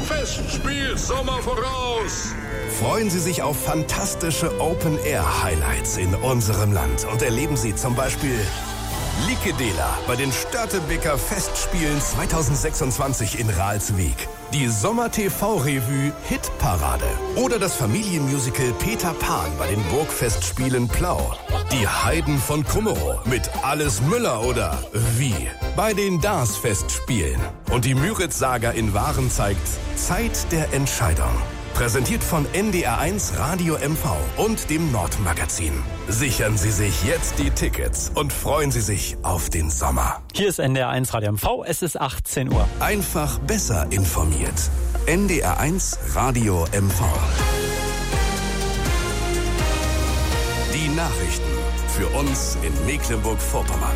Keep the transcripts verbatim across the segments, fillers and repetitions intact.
Festspiel Sommer voraus! Freuen Sie sich auf fantastische Open-Air-Highlights in unserem Land und erleben Sie zum Beispiel Likedela bei den Störtebeker Festspielen zweitausendsechsundzwanzig in Ralswiek, die Sommer-T V-Revue Hitparade oder das Familienmusical Peter Pan bei den Burgfestspielen Plau, die Heiden von Kummerow mit Alles Müller oder Wie bei den Dars-Festspielen und die Müritz-Saga in Waren zeigt Zeit der Entscheidung. Präsentiert von N D R eins Radio M V und dem Nordmagazin. Sichern Sie sich jetzt die Tickets und freuen Sie sich auf den Sommer. Hier ist N D R eins Radio M V, es ist achtzehn Uhr. Einfach besser informiert. N D R eins Radio M V. Die Nachrichten für uns in Mecklenburg-Vorpommern.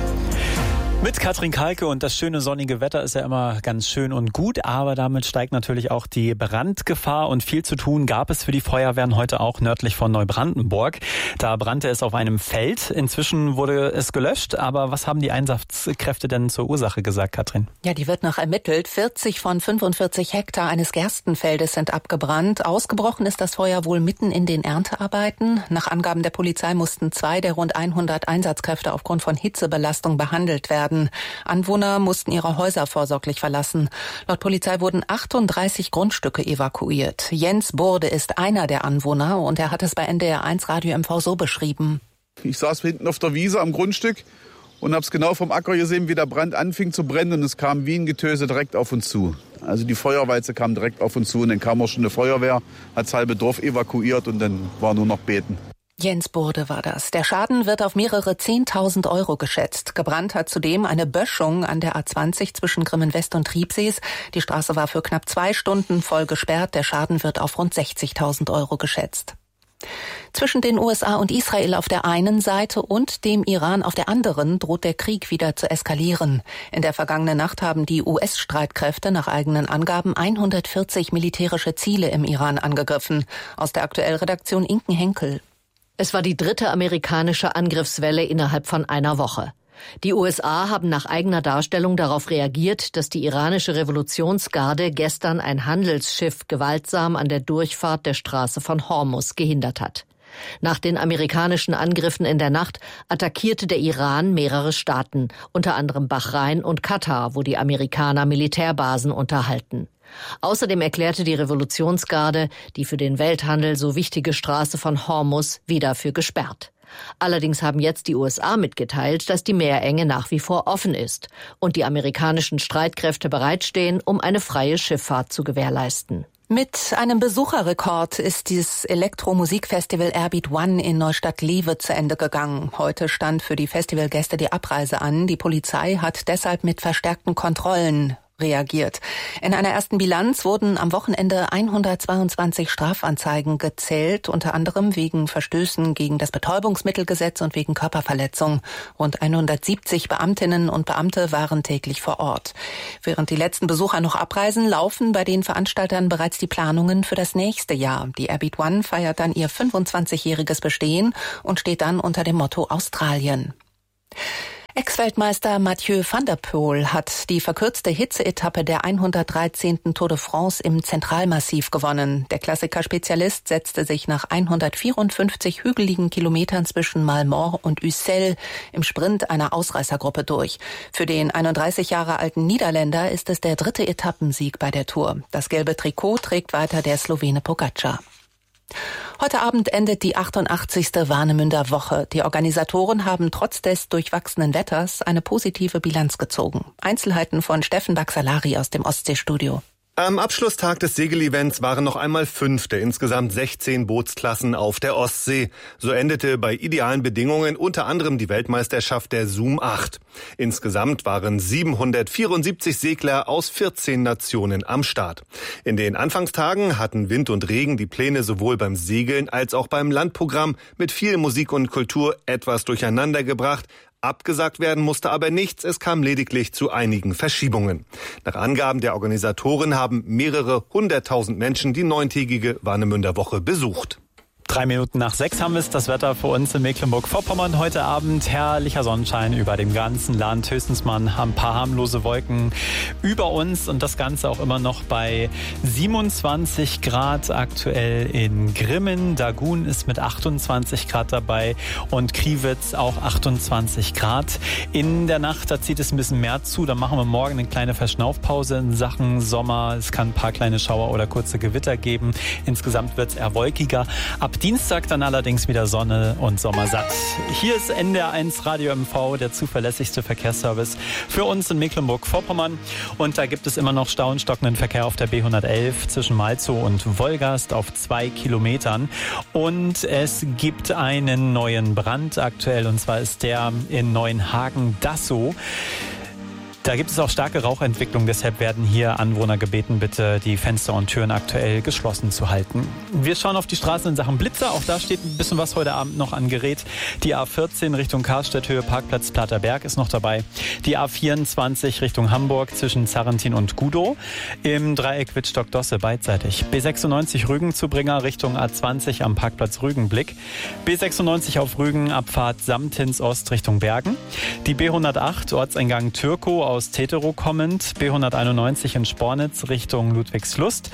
Mit Katrin Kalke, und das schöne sonnige Wetter ist ja immer ganz schön und gut, aber damit steigt natürlich auch die Brandgefahr und viel zu tun gab es für die Feuerwehren heute auch nördlich von Neubrandenburg. Da brannte es auf einem Feld. Inzwischen wurde es gelöscht, aber was haben die Einsatzkräfte denn zur Ursache gesagt, Katrin? Ja, die wird noch ermittelt. vierzig von fünfundvierzig Hektar eines Gerstenfeldes sind abgebrannt. Ausgebrochen ist das Feuer wohl mitten in den Erntearbeiten. Nach Angaben der Polizei mussten zwei der rund hundert Einsatzkräfte aufgrund von Hitzebelastung behandelt werden. Anwohner mussten ihre Häuser vorsorglich verlassen. Laut Polizei wurden achtunddreißig Grundstücke evakuiert. Jens Burde ist einer der Anwohner und er hat es bei N D R eins Radio M V so beschrieben. Ich saß hinten auf der Wiese am Grundstück und habe es genau vom Acker gesehen, wie der Brand anfing zu brennen, und es kam wie ein Getöse direkt auf uns zu. Also die Feuerwalze kam direkt auf uns zu und dann kam auch schon eine Feuerwehr, hat das halbe Dorf evakuiert und dann war nur noch beten. Jens Burde war das. Der Schaden wird auf mehrere zehntausend Euro geschätzt. Gebrannt hat zudem eine Böschung an der A zwanzig zwischen Grimmen West und Triebsees. Die Straße war für knapp zwei Stunden voll gesperrt. Der Schaden wird auf rund sechzigtausend Euro geschätzt. Zwischen den U S A und Israel auf der einen Seite und dem Iran auf der anderen droht der Krieg wieder zu eskalieren. In der vergangenen Nacht haben die U S-Streitkräfte nach eigenen Angaben hundertvierzig militärische Ziele im Iran angegriffen. Aus der Aktuell-Redaktion Inken Henkel. Es war die dritte amerikanische Angriffswelle innerhalb von einer Woche. Die U S A haben nach eigener Darstellung darauf reagiert, dass die iranische Revolutionsgarde gestern ein Handelsschiff gewaltsam an der Durchfahrt der Straße von Hormuz gehindert hat. Nach den amerikanischen Angriffen in der Nacht attackierte der Iran mehrere Staaten, unter anderem Bahrain und Katar, wo die Amerikaner Militärbasen unterhalten. Außerdem erklärte die Revolutionsgarde die für den Welthandel so wichtige Straße von Hormuz wieder für gesperrt. Allerdings haben jetzt die U S A mitgeteilt, dass die Meerenge nach wie vor offen ist und die amerikanischen Streitkräfte bereitstehen, um eine freie Schifffahrt zu gewährleisten. Mit einem Besucherrekord ist dieses Elektromusikfestival Airbeat One in Neustadt-Lewe zu Ende gegangen. Heute stand für die Festivalgäste die Abreise an. Die Polizei hat deshalb mit verstärkten Kontrollen reagiert. In einer ersten Bilanz wurden am Wochenende hundertzweiundzwanzig Strafanzeigen gezählt, unter anderem wegen Verstößen gegen das Betäubungsmittelgesetz und wegen Körperverletzung. Rund hundertsiebzig Beamtinnen und Beamte waren täglich vor Ort. Während die letzten Besucher noch abreisen, laufen bei den Veranstaltern bereits die Planungen für das nächste Jahr. Die Airbeat One feiert dann ihr fünfundzwanzigjähriges Bestehen und steht dann unter dem Motto Australien. Ex-Weltmeister Mathieu van der Poel hat die verkürzte Hitze-Etappe der hundertdreizehnten Tour de France im Zentralmassiv gewonnen. Der Klassiker-Spezialist setzte sich nach hundertvierundfünfzig hügeligen Kilometern zwischen Malmort und Ussel im Sprint einer Ausreißergruppe durch. Für den einunddreißig Jahre alten Niederländer ist es der dritte Etappensieg bei der Tour. Das gelbe Trikot trägt weiter der Slowene Pogačar. Heute Abend endet die achtundachtzigste Warnemünder Woche. Die Organisatoren haben trotz des durchwachsenen Wetters eine positive Bilanz gezogen. Einzelheiten von Steffen Baxalari aus dem Ostseestudio. Am Abschlusstag des Segelevents waren noch einmal fünf der insgesamt sechzehn Bootsklassen auf der Ostsee. So endete bei idealen Bedingungen unter anderem die Weltmeisterschaft der Zoom acht. Insgesamt waren siebenhundertvierundsiebzig Segler aus vierzehn Nationen am Start. In den Anfangstagen hatten Wind und Regen die Pläne sowohl beim Segeln als auch beim Landprogramm mit viel Musik und Kultur etwas durcheinander gebracht. Abgesagt werden musste aber nichts, es kam lediglich zu einigen Verschiebungen. Nach Angaben der Organisatoren haben mehrere hunderttausend Menschen die neuntägige Warnemünder Woche besucht. Drei Minuten nach sechs haben wir es, das Wetter für uns in Mecklenburg-Vorpommern. Heute Abend herrlicher Sonnenschein über dem ganzen Land. Höchstens mal ein paar harmlose Wolken über uns und das Ganze auch immer noch bei siebenundzwanzig Grad aktuell in Grimmen. Dagun ist mit achtundzwanzig Grad dabei und Kriwitz auch achtundzwanzig Grad. In der Nacht, da zieht es ein bisschen mehr zu. Da machen wir morgen eine kleine Verschnaufpause in Sachen Sommer. Es kann ein paar kleine Schauer oder kurze Gewitter geben. Insgesamt wird es eher wolkiger. Ab Dienstag dann allerdings wieder Sonne und Sommersatt. Hier ist N D R eins Radio M V, der zuverlässigste Verkehrsservice für uns in Mecklenburg-Vorpommern. Und da gibt es immer noch Stau und stockenden Verkehr auf der B hundertelf zwischen Malzow und Wolgast auf zwei Kilometern. Und es gibt einen neuen Brand aktuell, und zwar ist der in Neuenhagen-Dassow. Da gibt es auch starke Rauchentwicklung, deshalb werden hier Anwohner gebeten, bitte die Fenster und Türen aktuell geschlossen zu halten. Wir schauen auf die Straßen in Sachen Blitzer. Auch da steht ein bisschen was heute Abend noch an Gerät. Die A vierzehn Richtung Karstadt, Höhe Parkplatz Platterberg ist noch dabei. Die A vierundzwanzig Richtung Hamburg zwischen Zarrentin und Gudow. Im Dreieck Wittstock-Dosse beidseitig. B sechsundneunzig Rügen-Zubringer Richtung A zwanzig am Parkplatz Rügenblick. B sechsundneunzig auf Rügen, Abfahrt Samtins Ost Richtung Bergen. Die B hundertacht Ortseingang Türkow aus aus Teterow kommend, B hunderteinundneunzig in Spornitz Richtung Ludwigslust,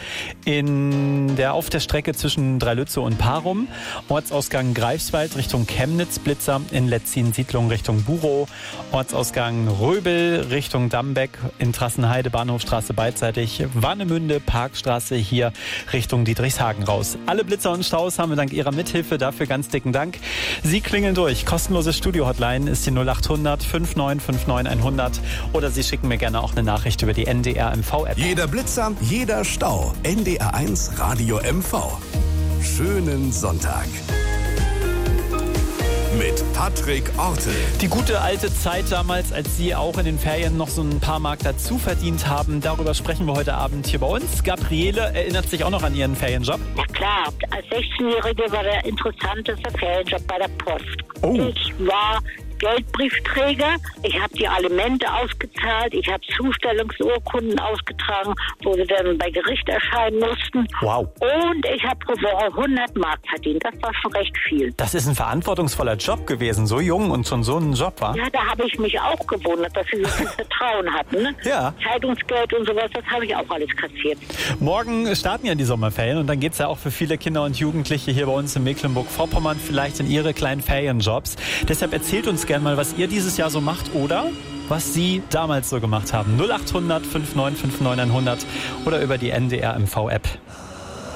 in der, auf der Strecke zwischen Dreilützow und Parum, Ortsausgang Greifswald Richtung Chemnitz, Blitzer in Letzin-Siedlung Richtung Burow, Ortsausgang Röbel Richtung Dambeck, in Trassenheide Bahnhofstraße beidseitig, Warnemünde Parkstraße hier Richtung Dietrichshagen raus. Alle Blitzer und Staus haben wir dank Ihrer Mithilfe, dafür ganz dicken Dank. Sie klingeln durch. Kostenlose Studio-Hotline ist die null acht hundert fünfundneunzig neunundfünfzig hundert oder Sie schicken mir gerne auch eine Nachricht über die N D R M V-App. Jeder Blitzer, jeder Stau. N D R eins Radio M V. Schönen Sonntag. Mit Patrick Ortel. Die gute alte Zeit damals, als Sie auch in den Ferien noch so ein paar Mark dazu verdient haben, darüber sprechen wir heute Abend hier bei uns. Gabriele erinnert sich auch noch an ihren Ferienjob. Na klar, als sechzehnjährige war der interessanteste Ferienjob bei der Post. Oh. Ich war Geldbriefträger, ich habe die Alimente ausgezahlt, ich habe Zustellungsurkunden ausgetragen, wo sie dann bei Gericht erscheinen mussten. Wow. Und ich habe pro Woche hundert Mark verdient. Das war schon recht viel. Das ist ein verantwortungsvoller Job gewesen, so jung und schon so ein Job, war? Ja, da habe ich mich auch gewundert, dass sie so viel Vertrauen hatten. Ne? Ja. Zeitungsgeld und sowas, das habe ich auch alles kassiert. Morgen starten ja die Sommerferien und dann geht es ja auch für viele Kinder und Jugendliche hier bei uns in Mecklenburg-Vorpommern vielleicht in ihre kleinen Ferienjobs. Deshalb erzählt uns gerne mal, was ihr dieses Jahr so macht oder was Sie damals so gemacht haben. null acht hundert fünfundneunzig neunundfünfzig hundert oder über die N D R M V-App.